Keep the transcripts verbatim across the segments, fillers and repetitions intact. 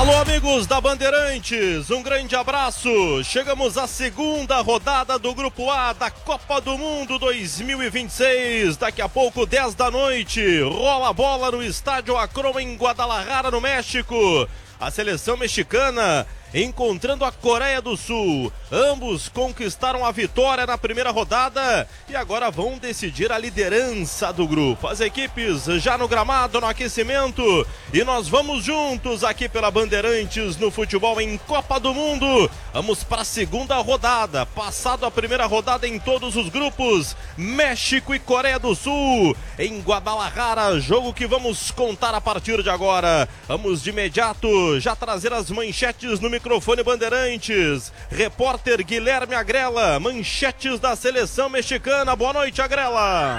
Alô, amigos da Bandeirantes, um grande abraço. Chegamos à segunda rodada do Grupo A da Copa do Mundo dois mil e vinte e seis. Daqui a pouco, dez da noite, rola a bola no estádio Akron em Guadalajara, no México. A seleção mexicana encontrando a Coreia do Sul. Ambos conquistaram a vitória na primeira rodada e agora vão decidir a liderança do grupo. As equipes já no gramado, no aquecimento, e nós vamos juntos aqui pela Bandeirantes no futebol em Copa do Mundo. Vamos para a segunda rodada. Passado a primeira rodada em todos os grupos, México e Coreia do Sul em Guadalajara, jogo que vamos contar a partir de agora. Vamos de imediato já trazer as manchetes no microfone Bandeirantes. Repórter Guilherme Agrela, manchetes da seleção mexicana. Boa noite, Agrela.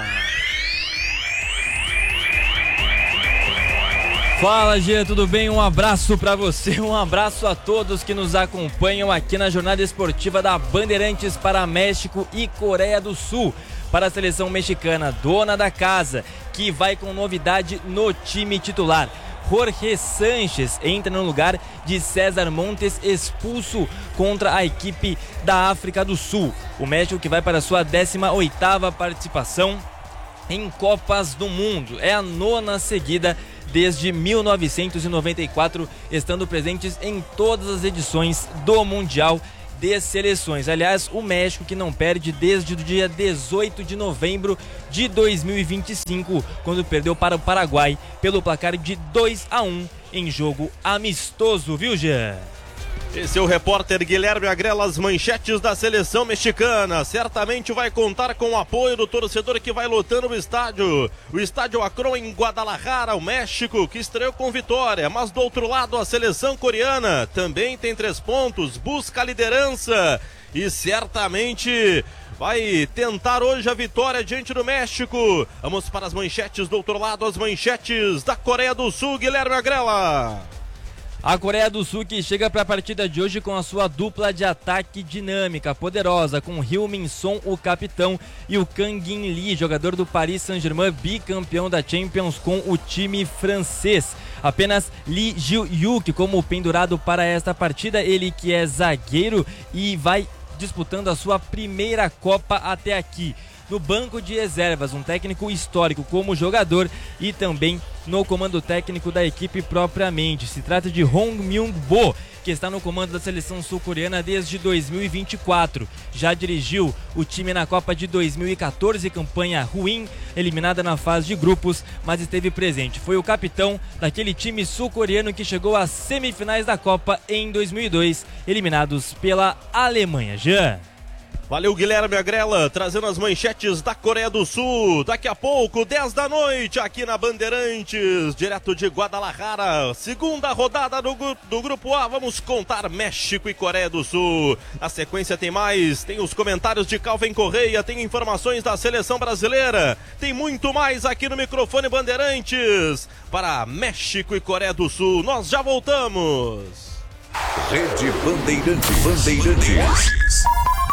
Fala, Gê, tudo bem? Um abraço pra você, um abraço a todos que nos acompanham aqui na jornada esportiva da Bandeirantes para México e Coreia do Sul. Para a seleção mexicana, dona da casa, que vai com novidade no time titular. Jorge Sánchez entra no lugar de César Montes, expulso contra a equipe da África do Sul. O México, que vai para a sua décima oitava participação em Copas do Mundo. É a nona seguida desde mil novecentos e noventa e quatro, estando presentes em todas as edições do Mundial de Seleções. Aliás, o México que não perde desde o dia dezoito de novembro de dois mil e vinte e cinco, quando perdeu para o Paraguai pelo placar de dois a um em jogo amistoso, viu, Jean? Esse é o repórter Guilherme Agrela, as manchetes da seleção mexicana. Certamente vai contar com o apoio do torcedor que vai lotando o estádio. O estádio Akron em Guadalajara, o México, que estreou com vitória. Mas do outro lado, a seleção coreana também tem três pontos, busca a liderança e certamente vai tentar hoje a vitória diante do México. Vamos para as manchetes do outro lado, as manchetes da Coreia do Sul, Guilherme Agrela. A Coreia do Sul que chega para a partida de hoje com a sua dupla de ataque dinâmica, poderosa, com Heung Min Son, o capitão, e o Kang In Lee, jogador do Paris Saint-Germain, bicampeão da Champions com o time francês. Apenas Lee Ji-hyuk como pendurado para esta partida, ele que é zagueiro e vai disputando a sua primeira Copa até aqui. No banco de reservas, um técnico histórico como jogador e também no comando técnico da equipe propriamente. Se trata de Hong Myung-bo, que está no comando da seleção sul-coreana desde dois mil e vinte e quatro. Já dirigiu o time na Copa de dois mil e quatorze, campanha ruim, eliminada na fase de grupos, mas esteve presente. Foi o capitão daquele time sul-coreano que chegou às semifinais da Copa em dois mil e dois, eliminados pela Alemanha. Jean. Valeu, Guilherme Agrela, trazendo as manchetes da Coreia do Sul. Daqui a pouco, dez da noite, aqui na Bandeirantes, direto de Guadalajara. Segunda rodada do, do Grupo A, vamos contar México e Coreia do Sul. Na sequência tem mais, tem os comentários de Calvin Correia, tem informações da seleção brasileira. Tem muito mais aqui no microfone Bandeirantes para México e Coreia do Sul. Nós já voltamos. Rede Bandeirantes. Bandeirantes.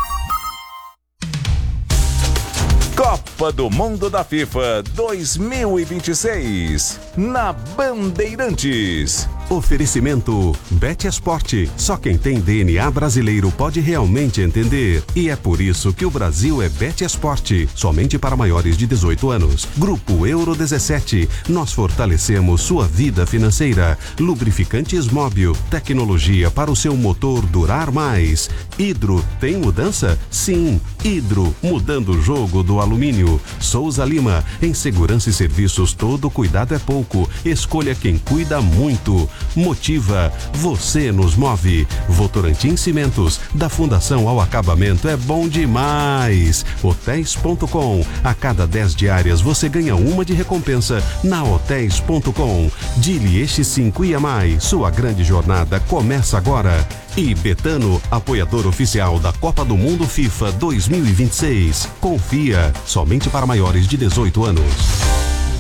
Copa do Mundo da FIFA dois mil e vinte e seis, na Bandeirantes. Oferecimento Betesport. Só quem tem D N A brasileiro pode realmente entender. E é por isso que o Brasil é Betesport. Somente para maiores de dezoito anos. Grupo Euro dezessete. Nós fortalecemos sua vida financeira. Lubrificantes Móbil. Tecnologia para o seu motor durar mais. Hidro tem mudança? Sim. Hidro, mudando o jogo do alumínio. Souza Lima. Em segurança e serviços, todo cuidado é pouco. Escolha quem cuida muito. Motiva, você nos move. Votorantim Cimentos, da fundação ao acabamento é bom demais. Hotéis ponto com, a cada dez diárias você ganha uma de recompensa na Hotéis ponto com. Dili Eixi cinco I A M A I, sua grande jornada começa agora. E Betano, apoiador oficial da Copa do Mundo FIFA dois mil e vinte e seis. Confia, somente para maiores de dezoito anos.